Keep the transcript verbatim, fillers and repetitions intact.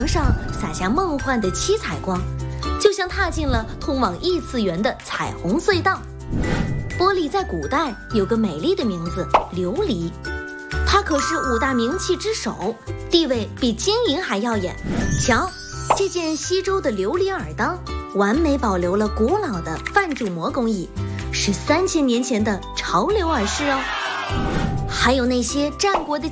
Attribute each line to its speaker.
Speaker 1: 上洒下梦幻的七彩光，就像踏进了通往异次元的彩虹隧道。玻璃在古代有个美丽的名字琉璃，它可是五大名器之首，地位比金银还耀眼。瞧，这件西周的琉璃耳当，完美保留了古老的范铸模工艺，是三千年前的潮流耳饰哦。还有那些战国的